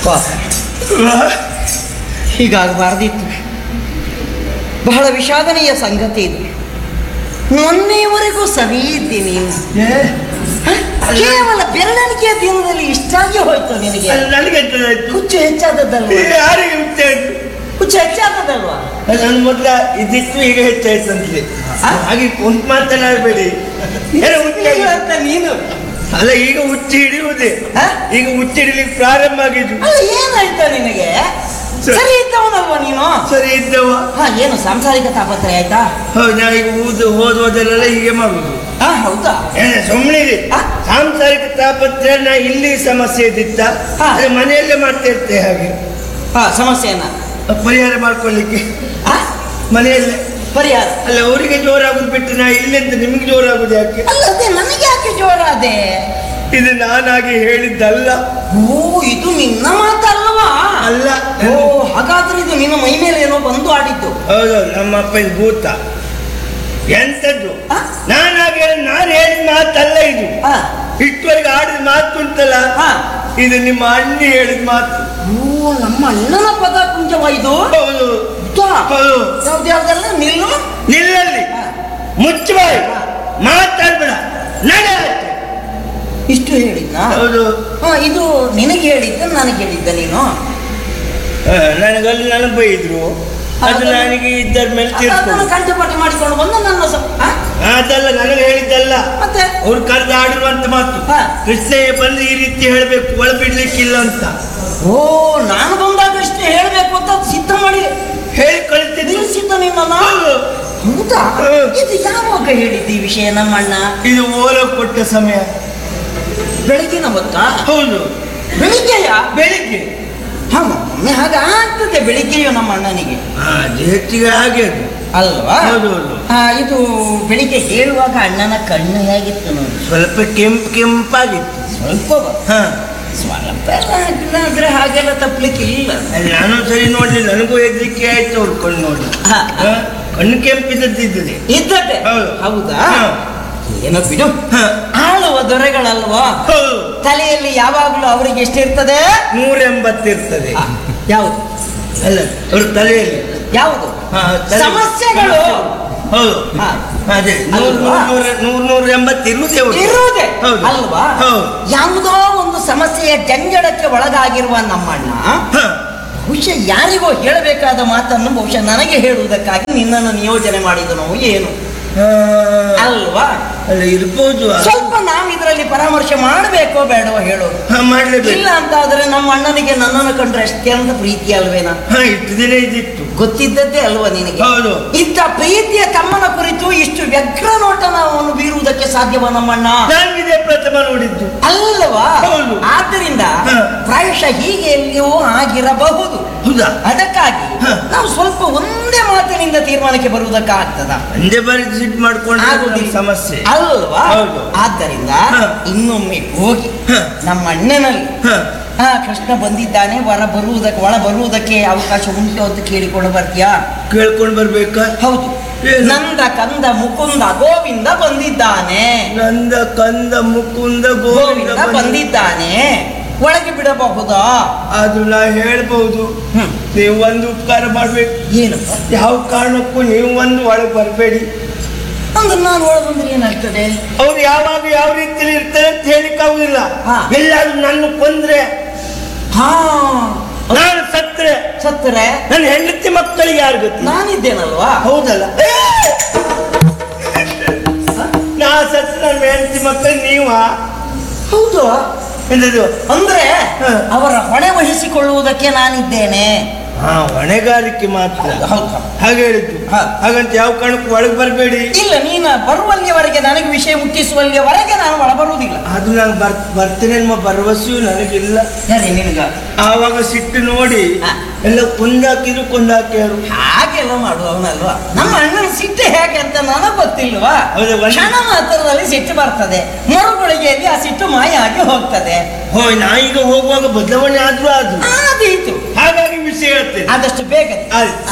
ಪಾಪ, ಹೀಗಾಗಬಾರ್ದಿತ್ತು. ಬಹಳ ವಿಷಾದನೀಯ ಸಂಗತಿ ಇದು. ಮೊನ್ನೆಯವರೆಗೂ ಸರಿ ಇದ್ದಿ ನೀನು, ಕೇವಲ ಬೆರಳಿಕೆಯ ದಿನದಲ್ಲಿ ಇಷ್ಟಾಗಿ ಹೋಯ್ತು ನಿನಗೆ. ನನಗೆ ಹುಚ್ಚು ಹೆಚ್ಚಾದದ್ದಲ್ವ? ಯಾರಿಗೆ ಹುಚ್ಚ ಹುಚ್ಚು ಹೆಚ್ಚಾದದ್ದಲ್ವಾ? ನನ್ನ ಮೊದಲ ಇದಿತ್ತು, ಈಗ ಹೆಚ್ಚಾಯ್ತು ಅಂತಲೇ. ಹಾಗೆ ಕುಂತ ಮಾತನಾಡಬೇಡಿ. ಅಂತ ನೀನು ಅಲ್ಲ, ಈಗ ಹುಚ್ಚಿ ಹಿಡಿಯುವುದೇ, ಈಗ ಹುಚ್ಚಿ ಹಿಡಿಲಿಕ್ಕೆ ಪ್ರಾರಂಭ ಆಗಿದ್ದು. ಅಲ್ಲ, ಏನಾಯ್ತಾ ನಿನಗೆ? ಸರಿ ಇದ್ದವನಲ್ವ ನೀನು? ಸರಿ ಇದ್ದವ. ಏನು ಸಾಂಸಾರಿಕ ತಾಪತ್ರೆ ಆಯ್ತಾ? ಹೌದು, ನಾವೀಗ ಹೋದೋದೆಲ್ಲ ಹೀಗೆ ಮಾಡುದು. ಹೌದಾ? ಸುಮ್ಮನೆ ಸಾಂಸಾರಿಕ ತಾಪತ್ರೆ ನಾ ಇಲ್ಲಿ ಸಮಸ್ಯೆ ಇದ್ದಿತ್ತ, ಮನೆಯಲ್ಲೇ ಮಾಡ್ತಾ ಇರ್ತೇವೆ. ಹಾಗೆ ಸಮಸ್ಯೆಯನ್ನ ಪರಿಹಾರ ಮಾಡ್ಕೊಳ್ಳಿಕ್ಕೆ ಮನೆಯಲ್ಲೇ ಪರಿಹಾರ. ಅಲ್ಲ, ಅವರಿಗೆ ಜೋರಾಗುದು ಬಿಟ್ಟು ನಾ ಇಲ್ಲಿಂದ ನಿಮ್ಗೆ ಜೋರಾಗುದು ಯಾಕೆ? ಅಲ್ಲದೆ ನನಗೆ ಯಾಕೆ ಜೋರಾದೆ? ಇದು ನಾನಾಗಿ ಹೇಳಿದ್ದಲ್ಲ. ಓ, ಇದು ನಿನ್ನ ಮಾತಲ್ಲವಾ? ಅಲ್ಲ. ಓ, ಹಾಗಾದ್ರೆ ಇದು ನಿನ್ನ ಮೈ ಮೇಲೆ ಏನೋ ಬಂದು ಆಡಿದ್ದು. ಹೌದು, ನಮ್ಮ ಅಪ್ಪ ಇದು ಭೂತ. ಎಂತದ್ದು? ನಾನು ಹೇಳಿದ ಮಾತಲ್ಲ ಇದು. ಇಷ್ಟವರೆಗೆ ಆಡಿದ ಮಾತು ಉಂಟಲ್ಲ, ಇದು ನಿಮ್ಮ ಅಣ್ಣ ಹೇಳಿದ ಮಾತು. ಓ, ನಮ್ಮ ಅಣ್ಣನ ಪದ ಕುಂಜವ ಇದು? ಹೌದು ಹೌದು. ಯಾವ್ದೆಲ್ಲ ನಿಲ್ಲು, ನಿಲ್ಲಲ್ಲಿ ಮುಚ್ಚಬಾಯಿ, ಮಾತಾಡ್ಬೇಡ, ನಡೆ. ಇಷ್ಟು ಹೇಳಿದ್ನ? ಹೌದು. ಇದು ನಿನಗೆ ಹೇಳಿದ್ದ ನನಗೆ ಹೇಳಿದ್ದ ನೀನು? ನನಗಲ್ಲಿ ನನಗೆ ಬೈದ್ರು, ಅದು ನನಗೆ ಇದ್ದರ ಮೇಲೆ ತೀರ್ಕೊಂಡು ಕಂಠಪಾಠ ಮಾಡಿಕೊಂಡು ಬಂದ ನನ್ನ ಅದಲ್ಲ, ನನಗೆ ಹೇಳಿದ್ದಲ್ಲ. ಮತ್ತೆ ಅವ್ರು ಕರೆದು ಆಡಿರುವಂತ ಮಾತು. ಕೃಷ್ಣಯ್ಯ ಬಂದು ಈ ರೀತಿ ಹೇಳ್ಬೇಕು, ಒಳಬಿಡ್ಲಿಕ್ಕಿಲ್ಲ ಅಂತ. ಓ, ನಾನು ಬಂದಾಗ ಅಷ್ಟೇ ಹೇಳ್ಬೇಕು ಅಂತ ಸಿದ್ಧ ಮಾಡಿ ಹೇಳಿ ಕಳಿಸ್ತಿದ್ರು. ಸಿದ್ಧ ನಿನ್ನ? ಹೌದಾ? ಇದು ಯಾವಾಗ ಹೇಳಿದ್ದ ಈ ವಿಷಯ ನಮ್ಮ ಅಣ್ಣ? ಇದು ಓಲ ಕೊಟ್ಟ ಸಮಯ, ಬೆಳಗಿನ ಹೊತ್ತ? ಹೌದು. ಬೆಳಿಗ್ಗೆಯ? ಬೆಳಿಗ್ಗೆ. ಒಮ್ಮೆ ಹಾಗೆ ಆಗ್ತದೆ ಬೆಳಿಗ್ಗೆಯೋ ನಮ್ಮ ಅಣ್ಣನಿಗೆ. ಹೆಚ್ಚಿಗೆ ಹಾಗೆ ಅದು ಅಲ್ವಾ? ಹೌದು. ಇದು ಬೆಳಿಗ್ಗೆ ಹೇಳುವಾಗ ಅಣ್ಣನ ಕಣ್ಣು ಹೇಗಿತ್ತು ನೋಡಿ? ಸ್ವಲ್ಪ ಕೆಂಪಾಗಿತ್ತು. ಸ್ವಲ್ಪ ಸ್ವಲ್ಪ ಆದ್ರೆ ಹಾಗೆಲ್ಲ ತಪ್ಪಲಿಕ್ಕೆ ಇಲ್ಲ. ನಾನು ಸರಿ ನೋಡ್ಲಿಲ್ಲ, ನನಗೂ ಹೆದರಿಕೆ ಆಯ್ತು. ಅವ್ರು ಕಣ್ಣು ನೋಡಿ ಕಣ್ಣು ಕೆಂಪಿದ್ದದ್ದಿದ್ದದೆ ಇದ್ದದ್ದೆ. ಹೌದಾ? ಏನೋ ಬಿಡು, ಆಳುವ ದೊರೆಗಳಲ್ವಾ? ತಲೆಯಲ್ಲಿ ಯಾವಾಗಲೂ ಅವರಿಗೆ ಎಷ್ಟಿರ್ತದೆ? 180 ಇರ್ತದೆ. ಯಾವುದು? ಅಲ್ಲ, ಅವ್ರ ತಲೆಯಲ್ಲಿ ಯಾವುದು ಸಮಸ್ಯೆಗಳು? ಹೌದು, ಅದೇ 180 ಇರುವುದೇ ಅಲ್ವಾ? ಯಾವುದೋ ಒಂದು ಸಮಸ್ಯೆಯ ಜಂಜಡಕ್ಕೆ ಒಳಗಾಗಿರುವ ನಮ್ಮಣ್ಣ ಬಹುಶಃ ಯಾರಿಗೋ ಹೇಳಬೇಕಾದ ಮಾತನ್ನು ಬಹುಶಃ ನನಗೆ ಹೇಳುವುದಕ್ಕಾಗಿ ನಿನ್ನನ್ನು ನಿಯೋಜನೆ ಮಾಡಿದನೋ ಏನು ಅಲ್ವಾ? ಅಲ್ಲ, ಇರ್ಬೋದು. ಸ್ವಲ್ಪ ನಾವು ಇದರಲ್ಲಿ ಪರಾಮರ್ಶೆ ಮಾಡಬೇಕೋ ಬೇಡವೋ ಹೇಳು. ಮಾಡ್ಲೇಬೇಕು. ಇಲ್ಲ ಅಂತ ಆದ್ರೆ ನಮ್ಮ ಅಣ್ಣನಿಗೆ ನನ್ನನ್ನು ಕಂಡ್ರೆ ಅಷ್ಟೇ ಪ್ರೀತಿ ಅಲ್ವೇನಾ? ಇಷ್ಟು ದಿನ ಇದಿತ್ತು, ಗೊತ್ತಿದ್ದದ್ದೇ ಅಲ್ವಾ ನಿನಗೆ? ಹೌದು. ಇದ್ದ ಪ್ರೀತಿಯ ತಮ್ಮನ ಕುರಿತು ಇಷ್ಟು ವ್ಯಗ್ರ ನೋಟನ ಅವನು ಬೀರುವುದಕ್ಕೆ ಸಾಧ್ಯವ ನಮ್ಮಣ್ಣ? ನಾನಿದೆ ಪ್ರಥಮ ನೋಡಿದ್ದು ಅಲ್ಲವಾ? ಹೌದು. ಆದ್ದರಿಂದ ಪ್ರಾಯಶಃ ಹೀಗೆ ಎಲ್ಲಿಯೂ ಆಗಿರಬಹುದು. ಹೌದಾ? ಅದಕ್ಕಾಗಿ ನಾವು ಸ್ವಲ್ಪ ಒಂದೇ ಮಾತಿನಿಂದ ತೀರ್ಮಾನಕ್ಕೆ ಬರುವುದಕ್ಕಾಗ್ತದ? ಒಂದೇ ಬಾರಿ ಸಿಟ್ ಮಾಡ್ಕೊಂಡು ಸಮಸ್ಯೆ ಅಲ್ವಾ? ಆದ್ದರಿಂದ ಇನ್ನೊಮ್ಮೆ ಹೋಗಿ ನಮ್ಮ ಅಣ್ಣನಲ್ಲಿ ಕೃಷ್ಣ ಬಂದಿದ್ದಾನೆ, ಒಳ ಬರುವುದಕ್ಕೆ ಅವಕಾಶ ಉಂಟು ಅಂತ ಕೇಳಿಕೊಂಡು ಬರ್ತೀಯಾ? ಕೇಳ್ಕೊಂಡು ಬರ್ಬೇಕಾ? ಹೌದು. ನಂದ ಕಂದ ಮುಕುಂದ ಗೋವಿಂದ ಬಂದಿದ್ದಾನೆ. ನಂದ ಕಂದ ಮುಕುಂದ ಗೋವಿಂದ ಬಂದಿದ್ದಾನೆ, ಒಳಗೆ ಬಿಡಬಹುದಾ? ಅದು ನಾ ಹೇಳ್ಬಹುದು. ನೀವು ಒಂದು ಉಪಕಾರ ಮಾಡ್ಬೇಕು. ಏನು? ಯಾವ ಕಾರಣಕ್ಕೂ ನೀವು ಒಂದು ಒಳಗೆ ಬರಬೇಡಿ. ಅಂದ್ರೆ ನಾನು ಒಳಗೆ ಬಂದ್ರೆ ಏನಾಗ್ತದೆ? ಅವ್ರು ಯಾವಾಗ ಯಾವ ರೀತಿಯಲ್ಲಿ ಇರ್ತಾರೆ ಅಂತ ಹೇಳಿಕ್ಕಾಗುದಿಲ್ಲ. ಎಲ್ಲಾದ್ರೂ ನನ್ನ ಕೊಂದ್ರೆ, ನಾನು ಸತ್ತರೆ ನನ್ನ ಹೆಂಡತಿ ಮಕ್ಕಳಿಗೆ ಯಾರು ಗೊತ್ತು? ನಾನಿದ್ದೇನಲ್ವಾ? ಹೌದಲ್ಲ? ನಾ ಸತ್ತ ನನ್ನ ಹೆಂಡತಿ ಮಕ್ಕಳಿಗೆ ನೀವ? ಹೌದು. ಅಂದ್ರೆ ಅವರ ಹೊಣೆ ವಹಿಸಿಕೊಳ್ಳುವುದಕ್ಕೆ ನಾನಿದ್ದೇನೆ. ಹೊಣೆಗಾರಿಕೆ ಮಾತ್ರ. ಹಾಗೆ ಹೇಳಿದ್ದು. ಹಾಗಂತ ಯಾವ ಕಾರಣಕ್ಕೂ ಒಳಗೆ ಬರಬೇಡಿ. ಇಲ್ಲ, ನೀನು ಬರುವಲ್ಲಿಯವರೆಗೆ, ನನಗೆ ವಿಷಯ ಮುಟ್ಟಿಸುವಲ್ಲಿಯವರೆಗೆ ನಾನು ಒಳ ಬರುವುದಿಲ್ಲ. ಅದು ನಾನು ಬರ್ತೇನೆ ಎಂಬ ಭರವಸೆಯೂ ನನಗಿಲ್ಲ. ನಿನಗ ಆವಾಗ ಸಿಟ್ಟು ನೋಡಿ ಎಲ್ಲ ಕೊಂದಾಕಿದ್ರು. ಹಾಗೆಲ್ಲ ಮಾಡುವವನಲ್ವಾ? ನಮ್ಮ ಅಣ್ಣನ ಸಿಟ್ಟು ಹೇಗೆ ಅಂತ ನನಗೆ ಗೊತ್ತಿಲ್ವಾ? ಕ್ಷಣ ಮಾತ್ರದಲ್ಲಿ ಸಿಟ್ಟು ಬರ್ತದೆ, ಮರುಗಳಿಗೆಯಲ್ಲಿ ಆ ಸಿಟ್ಟು ಮಾಯ ಆಗಿ ಹೋಗ್ತದೆ. ನಾ ಈಗ ಹೋಗುವಾಗ ಬದಲಾವಣೆ ಆದ್ರೂ ಆದೀತು. ಹಾಗಾಗಿ ವಿಷಯ ಹೇಳ್ತೇನೆ, ಆದಷ್ಟು ಬೇಗ.